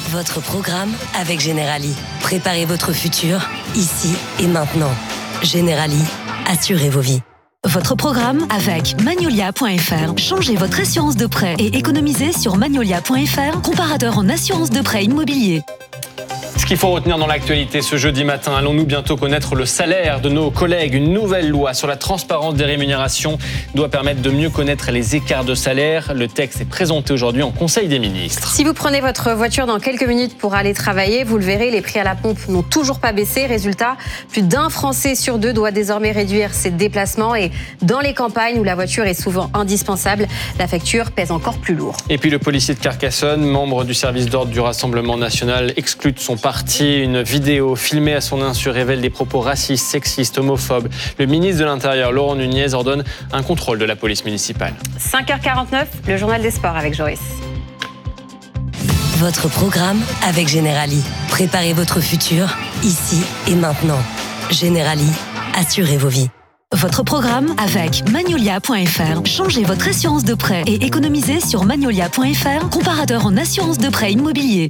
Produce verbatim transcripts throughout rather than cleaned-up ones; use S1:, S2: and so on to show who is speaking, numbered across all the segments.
S1: Votre programme avec Generali. Préparez votre futur, ici et maintenant. Generali, assurez vos vies.
S2: Votre programme avec Magnolia point F R. Changez votre assurance de prêt et économisez sur Magnolia point F R, comparateur en assurance de prêt immobilier.
S3: Ce qu'il faut retenir dans l'actualité ce jeudi matin, allons-nous bientôt connaître le salaire de nos collègues? Une nouvelle loi sur la transparence des rémunérations doit permettre de mieux connaître les écarts de salaire. Le texte est présenté aujourd'hui en Conseil des ministres.
S4: Si vous prenez votre voiture dans quelques minutes pour aller travailler, vous le verrez, les prix à la pompe n'ont toujours pas baissé. Résultat, plus d'un Français sur deux doit désormais réduire ses déplacements. Et dans les campagnes où la voiture est souvent indispensable, la facture pèse encore plus lourd.
S3: Et puis le policier de Carcassonne, membre du service d'ordre du Rassemblement national, exclut de son parti. Une vidéo filmée à son insu révèle des propos racistes, sexistes, homophobes. Le ministre de l'Intérieur, Laurent Nunez, ordonne un contrôle de la police municipale.
S4: cinq heures quarante-neuf, le journal des sports avec Joris.
S1: Votre programme avec Generali. Préparez votre futur, ici et maintenant. Generali, assurez vos vies.
S2: Votre programme avec Magnolia point F R. Changez votre assurance de prêt et économisez sur Magnolia point F R, comparateur en assurance de prêt immobilier.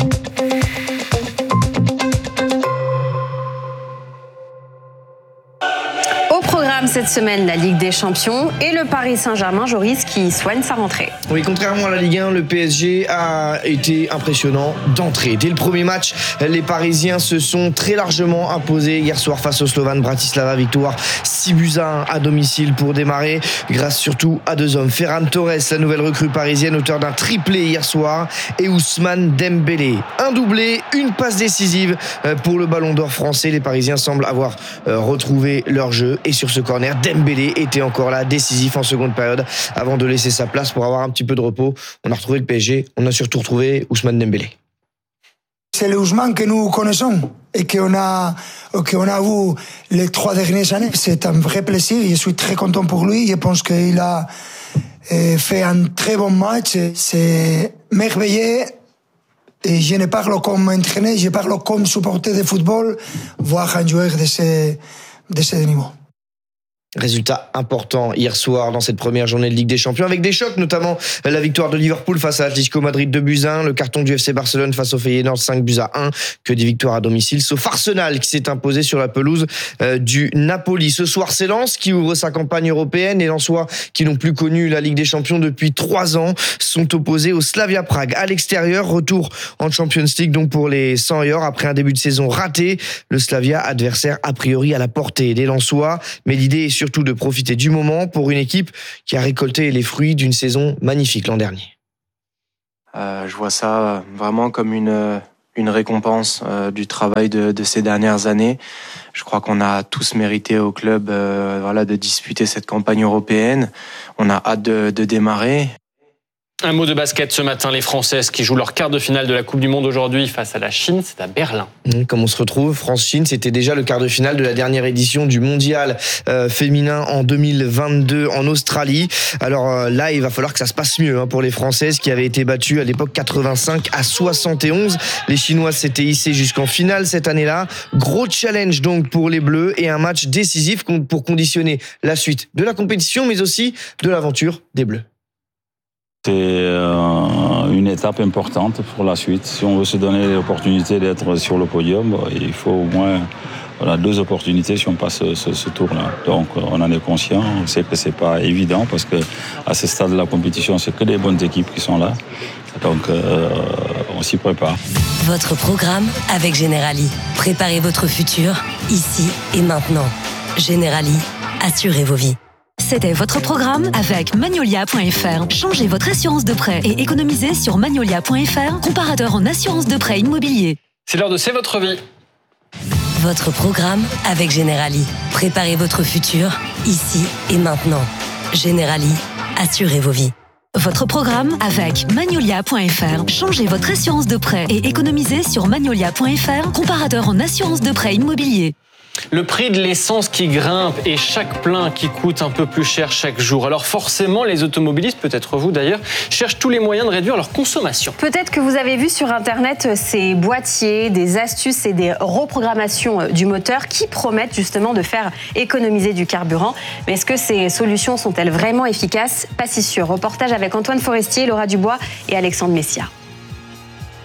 S4: Cette semaine, la Ligue des Champions et le Paris Saint-Germain, Joris, qui soigne sa rentrée.
S5: Oui, contrairement à la Ligue un, le P S G a été impressionnant d'entrée. Dès le premier match, les Parisiens se sont très largement imposés hier soir face au Slovan Bratislava. Victoire six buts à un à domicile pour démarrer, grâce surtout à deux hommes. Ferran Torres, la nouvelle recrue parisienne, auteur d'un triplé hier soir, et Ousmane Dembélé. Un doublé, une passe décisive pour le Ballon d'Or français. Les Parisiens semblent avoir retrouvé leur jeu, et sur ce corner, Dembélé était encore là, décisif en seconde période, avant de laisser sa place pour avoir un petit peu de repos. On a retrouvé le P S G, on a surtout retrouvé Ousmane Dembélé.
S6: C'est le Ousmane que nous connaissons et qu'on a, qu'on a vu les trois dernières années. C'est un vrai plaisir, je suis très content pour lui. Je pense qu'il a fait un très bon match. C'est merveilleux. Et je ne parle comme entraîneur, je parle comme supporter de football, voir un joueur de ce, de ce niveau.
S5: Résultat important hier soir dans cette première journée de Ligue des Champions, avec des chocs, notamment la victoire de Liverpool face à Atlético Madrid deux buts à un, le carton du F C Barcelone face au Feyenoord cinq buts à un, que des victoires à domicile, sauf Arsenal qui s'est imposé sur la pelouse euh, du Napoli. Ce soir, c'est Lens qui ouvre sa campagne européenne, et Lensois, qui n'ont plus connu la Ligue des Champions depuis trois ans, sont opposés au Slavia Prague à l'extérieur. Retour en Champions League donc pour les cent et or après un début de saison raté. Le Slavia, adversaire a priori à la portée des Lensois, mais l'idée est surtout de profiter du moment pour une équipe qui a récolté les fruits d'une saison magnifique l'an dernier.
S7: Euh, je vois ça vraiment comme une, une récompense euh, du travail de, de ces dernières années. Je crois qu'on a tous mérité au club euh, voilà, de disputer cette campagne européenne. On a hâte de, de démarrer.
S3: Un mot de basket ce matin, les Françaises qui jouent leur quart de finale de la Coupe du Monde aujourd'hui face à la Chine, c'est à Berlin.
S5: Comme on se retrouve, France-Chine, c'était déjà le quart de finale de la dernière édition du mondial euh, féminin en deux mille vingt-deux en Australie. Alors euh, là, il va falloir que ça se passe mieux hein, pour les Françaises qui avaient été battues à l'époque quatre-vingt-cinq à soixante et onze. Les Chinoises s'étaient hissées jusqu'en finale cette année-là. Gros challenge donc pour les Bleus, et un match décisif pour conditionner la suite de la compétition, mais aussi de l'aventure des Bleus.
S8: C'est une étape importante pour la suite. Si on veut se donner l'opportunité d'être sur le podium, il faut au moins voilà, deux opportunités si on passe ce, ce tour-là. Donc on en est conscient, on sait que c'est pas évident parce que à ce stade de la compétition, c'est que des bonnes équipes qui sont là. Donc euh, on s'y prépare.
S1: Votre programme avec Generali. Préparez votre futur, ici et maintenant. Generali, assurez vos vies.
S2: C'était votre programme avec Magnolia point F R. Changez votre assurance de prêt et économisez sur Magnolia point F R, comparateur en assurance de prêt immobilier.
S3: C'est l'heure de C'est votre vie.
S1: Votre programme avec Generali. Préparez votre futur, ici et maintenant. Generali, assurez vos vies.
S2: Votre programme avec Magnolia point F R. Changez votre assurance de prêt et économisez sur Magnolia point F R, comparateur en assurance de prêt immobilier.
S3: Le prix de l'essence qui grimpe et chaque plein qui coûte un peu plus cher chaque jour. Alors forcément, les automobilistes, peut-être vous d'ailleurs, cherchent tous les moyens de réduire leur consommation.
S4: Peut-être que vous avez vu sur Internet ces boîtiers, des astuces et des reprogrammations du moteur qui promettent justement de faire économiser du carburant. Mais est-ce que ces solutions sont-elles vraiment efficaces? Pas si sûr. Reportage avec Antoine Forestier, Laura Dubois et Alexandre Messia.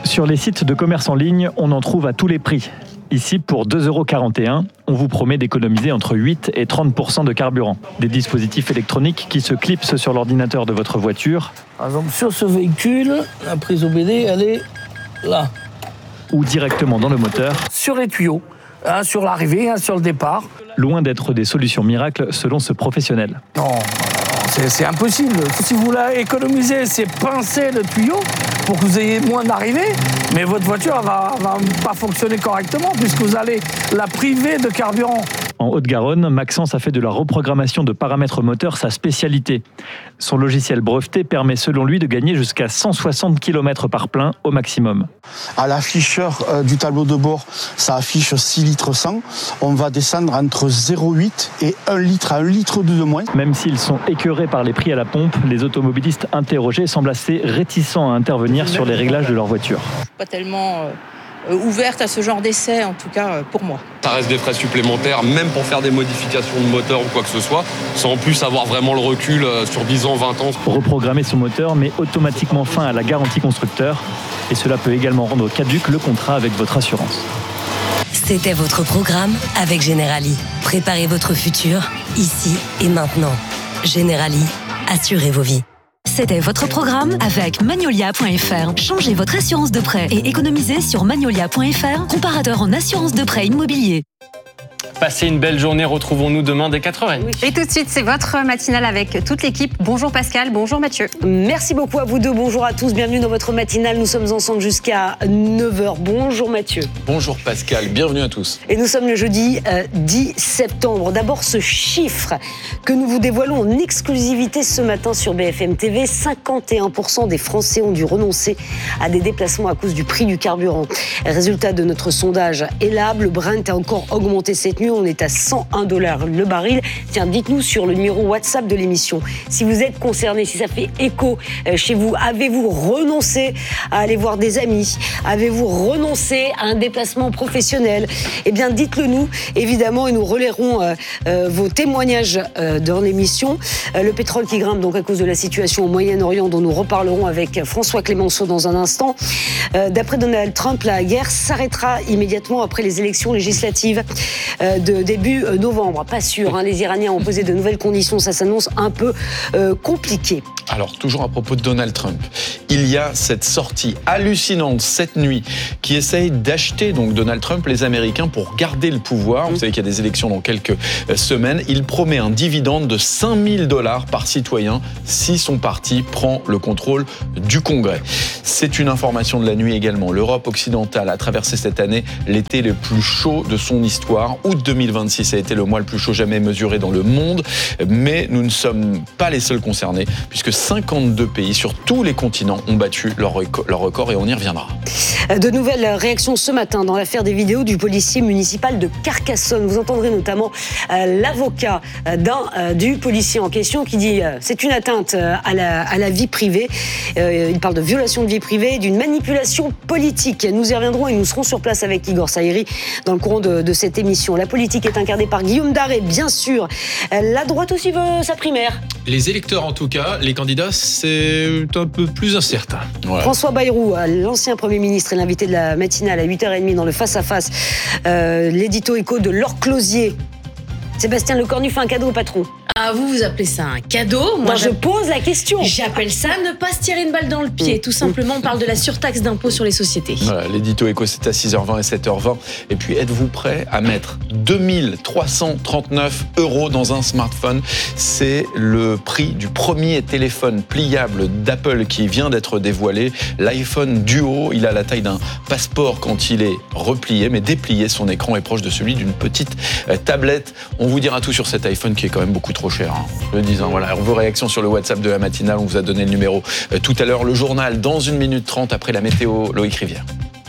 S9: Sur les sites de commerce en ligne, on en trouve à tous les prix. Ici, pour deux euros quarante et un, on vous promet d'économiser entre huit et trente pour cent de carburant. Des dispositifs électroniques qui se clipsent sur l'ordinateur de votre voiture.
S10: Par exemple, sur ce véhicule, la prise O B D, elle est là.
S9: Ou directement dans le moteur.
S10: Sur les tuyaux, un sur l'arrivée, un sur le départ.
S9: Loin d'être des solutions miracles selon ce professionnel.
S10: Non, c'est, c'est impossible. Si vous voulez économiser, c'est pincer le tuyau pour que vous ayez moins d'arrivées, mais votre voiture ne va, va pas fonctionner correctement puisque vous allez la priver de carburant.
S9: En Haute-Garonne, Maxence a fait de la reprogrammation de paramètres moteurs sa spécialité. Son logiciel breveté permet selon lui de gagner jusqu'à cent soixante kilomètres par plein au maximum.
S11: À l'afficheur euh, du tableau de bord, ça affiche six litres cent. On va descendre entre zéro virgule huit et un litre à un litre de moins.
S9: Même s'ils sont écœurés par les prix à la pompe, les automobilistes interrogés semblent assez réticents à intervenir sur les réglages de leur voiture.
S12: Je suis pas tellement euh, ouverte à ce genre d'essai, en tout cas euh, pour moi.
S13: Ça reste des frais supplémentaires, même pour faire des modifications de moteur ou quoi que ce soit, sans en plus avoir vraiment le recul sur dix ans, vingt ans.
S9: Reprogrammer son moteur met automatiquement fin à la garantie constructeur et cela peut également rendre caduc le contrat avec votre assurance.
S1: C'était votre programme avec Generali. Préparez votre futur, ici et maintenant. Generali, assurez vos vies.
S2: C'était votre programme avec Magnolia point F R. Changez votre assurance de prêt et économisez sur Magnolia point F R, comparateur en assurance de prêt immobilier.
S3: Passez une belle journée, retrouvons-nous demain dès quatre heures trente.
S4: Et tout de suite, c'est votre matinale avec toute l'équipe. Bonjour Pascal, bonjour Mathieu.
S14: Merci beaucoup à vous deux, bonjour à tous, bienvenue dans votre matinale. Nous sommes ensemble jusqu'à neuf heures. Bonjour Mathieu.
S15: Bonjour Pascal, bienvenue à tous.
S14: Et nous sommes le jeudi euh, dix septembre. D'abord ce chiffre que nous vous dévoilons en exclusivité ce matin sur B F M T V. cinquante et un pour cent des Français ont dû renoncer à des déplacements à cause du prix du carburant. Résultat de notre sondage Elab, le Brent a encore augmenté cette nuit. On est à cent un dollars le baril. Tiens, dites-nous sur le numéro WhatsApp de l'émission si vous êtes concerné, si ça fait écho chez vous. Avez-vous renoncé à aller voir des amis? Avez-vous renoncé à un déplacement professionnel? Eh bien, dites-le nous, évidemment, et nous relayerons euh, euh, vos témoignages euh, dans l'émission. Euh, le pétrole qui grimpe donc à cause de la situation au Moyen-Orient, dont nous reparlerons avec François Clémenceau dans un instant. Euh, d'après Donald Trump, la guerre s'arrêtera immédiatement après les élections législatives euh, de début novembre. Pas sûr, hein, les Iraniens ont posé de nouvelles conditions, ça s'annonce un peu euh, compliqué.
S15: Alors, toujours à propos de Donald Trump, il y a cette sortie hallucinante cette nuit qui essaye d'acheter donc Donald Trump, les Américains, pour garder le pouvoir. Vous savez qu'il y a des élections dans quelques semaines. Il promet un dividende de cinq mille dollars par citoyen si son parti prend le contrôle du Congrès. C'est une information de la nuit également. L'Europe occidentale a traversé cette année l'été le plus chaud de son histoire. Août deux mille vingt-six a été le mois le plus chaud jamais mesuré dans le monde. Mais nous ne sommes pas les seuls concernés, puisque cinquante-deux pays sur tous les continents ont battu leur record et on y reviendra.
S14: De nouvelles réactions ce matin dans l'affaire des vidéos du policier municipal de Carcassonne. Vous entendrez notamment euh, l'avocat d'un euh, du policier en question qui dit euh, c'est une atteinte euh, à, la, à la vie privée. Euh, il parle de violation de vie privée et d'une manipulation politique. Nous y reviendrons et nous serons sur place avec Igor Saïri dans le courant de, de cette émission. La politique est incarnée par Guillaume Daré, bien sûr. La droite aussi veut sa primaire.
S16: Les électeurs en tout cas, les candidats c'est un peu plus incertain.
S14: Ouais. François Bayrou, l'ancien Premier ministre, est l'invité de la matinale à huit heures trente dans le face-à-face. Euh, l'édito écho de Laure Closier. Sébastien Lecornu fait un cadeau au patron.
S17: Ah, vous, vous appelez ça un cadeau?
S14: Moi, je pose la question.
S17: J'appelle ça ne pas se tirer une balle dans le pied. Mmh. Tout simplement, on parle de la surtaxe d'impôt sur les sociétés.
S15: Voilà, l'édito éco, c'est à six heures vingt et sept heures vingt. Et puis, êtes-vous prêt à mettre deux mille trois cent trente-neuf euros dans un smartphone? C'est le prix du premier téléphone pliable d'Apple qui vient d'être dévoilé. L'iPhone Duo, il a la taille d'un passeport quand il est replié, mais déplié, son écran est proche de celui d'une petite tablette. On vous dira tout sur cet iPhone qui est quand même beaucoup trop cher, hein. Je le dis, hein, voilà. Vos réactions sur le WhatsApp de la matinale, on vous a donné le numéro euh, tout à l'heure. Le journal dans une minute trente après la météo, Loïc Rivière.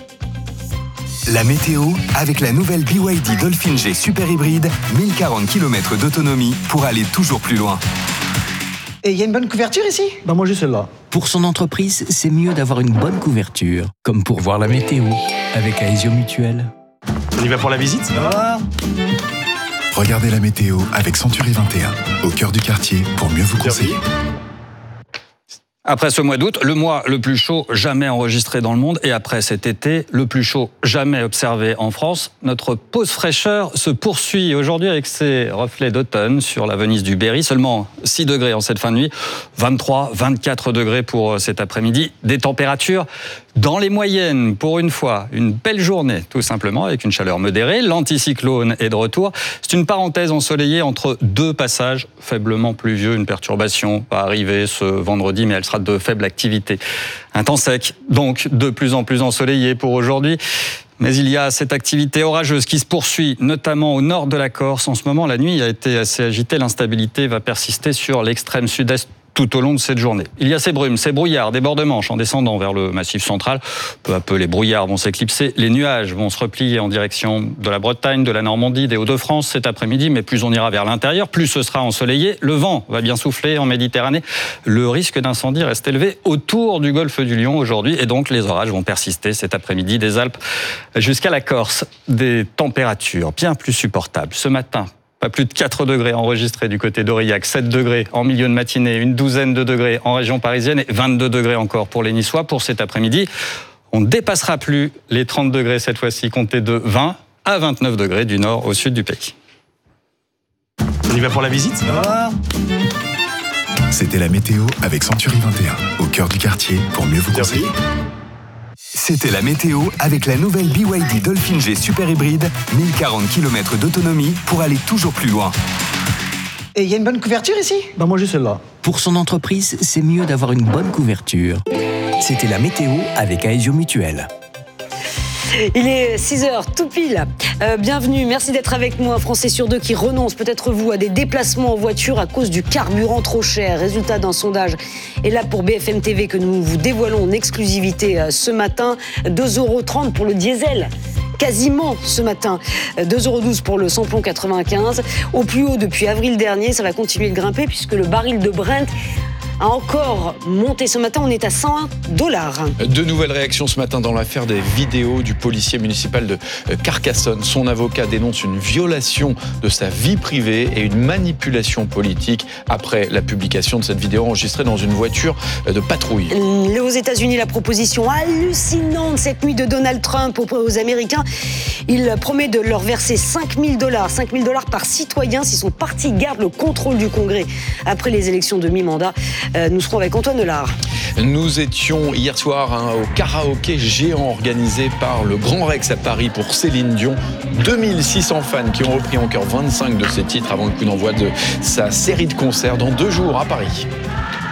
S18: La météo avec la nouvelle B Y D Dolphin G Super Hybride, mille quarante kilomètres d'autonomie pour aller toujours plus loin.
S19: Et il y a une bonne couverture ici?
S20: Bah moi j'ai celle-là.
S21: Pour son entreprise, c'est mieux d'avoir une bonne couverture, comme pour voir la météo avec Aesio Mutuel.
S16: On y va pour la visite?
S19: Ah.
S18: Regardez la météo avec Century vingt et un, au cœur du quartier pour mieux vous conseiller.
S20: Après ce mois d'août, le mois le plus chaud jamais enregistré dans le monde et après cet été, le plus chaud jamais observé en France, notre pause fraîcheur se poursuit aujourd'hui avec ses reflets d'automne sur la Venise du Berry. Seulement six degrés en cette fin de nuit, vingt-trois, vingt-quatre degrés pour cet après-midi. Des températures dans les moyennes pour une fois. Une belle journée tout simplement avec une chaleur modérée. L'anticyclone est de retour. C'est une parenthèse ensoleillée entre deux passages faiblement pluvieux. Une perturbation va arriver ce vendredi mais elle sera de faible activité. Un temps sec, donc de plus en plus ensoleillé pour aujourd'hui. Mais il y a cette activité orageuse qui se poursuit, notamment au nord de la Corse. En ce moment, la nuit a été assez agitée. L'instabilité va persister sur l'extrême sud-est tout au long de cette journée. Il y a ces brumes, ces brouillards, des bords de Manche en descendant vers le massif central. Peu à peu, les brouillards vont s'éclipser. Les nuages vont se replier en direction de la Bretagne, de la Normandie, des Hauts-de-France cet après-midi. Mais plus on ira vers l'intérieur, plus ce sera ensoleillé. Le vent va bien souffler en Méditerranée. Le risque d'incendie reste élevé autour du golfe du Lion aujourd'hui. Et donc, les orages vont persister cet après-midi des Alpes jusqu'à la Corse. Des températures bien plus supportables. Ce matin, pas plus de quatre degrés enregistrés du côté d'Aurillac, sept degrés en milieu de matinée, une douzaine de degrés en région parisienne et vingt-deux degrés encore pour les Niçois. Pour cet après-midi, on ne dépassera plus les trente degrés cette fois-ci, comptés de vingt à vingt-neuf degrés du nord au sud du pays.
S22: On y va pour la visite ?
S18: C'était la météo avec Century vingt et un, au cœur du quartier pour mieux vous conseiller. C'était la météo avec la nouvelle B Y D Dolphin G Super Hybride, mille quarante kilomètres d'autonomie pour aller toujours plus loin.
S19: Et il y a une bonne couverture ici ?
S21: Bah moi j'ai celle-là. Pour son entreprise, c'est mieux d'avoir une bonne couverture. C'était la météo avec Aesio Mutuel.
S14: Il est six heures, tout pile. Euh, bienvenue, merci d'être avec nous. Un Français sur deux qui renonce, peut-être vous, à des déplacements en voiture à cause du carburant trop cher. Résultat d'un sondage est là pour B F M T V que nous vous dévoilons en exclusivité ce matin. deux euros trente pour le diesel. Quasiment ce matin, deux euros douze pour le samplon quatre-vingt-quinze. Au plus haut depuis avril dernier, ça va continuer de grimper puisque le baril de Brent a encore monté ce matin, on est à cent un dollars.
S15: De nouvelles réactions ce matin dans l'affaire des vidéos du policier municipal de Carcassonne. Son avocat dénonce une violation de sa vie privée et une manipulation politique après la publication de cette vidéo enregistrée dans une voiture de patrouille.
S14: Aux États-Unis, la proposition hallucinante cette nuit de Donald Trump aux Américains. Il promet de leur verser cinq mille dollars, cinq mille dollars par citoyen si son parti garde le contrôle du Congrès après les élections de mi-mandat. Euh, nous serons avec Antoine Delard.
S15: Nous étions hier soir hein, au karaoké géant organisé par le Grand Rex à Paris pour Céline Dion. deux mille six cents fans qui ont repris en chœur vingt-cinq de ses titres avant le coup d'envoi de sa série de concerts dans deux jours à Paris.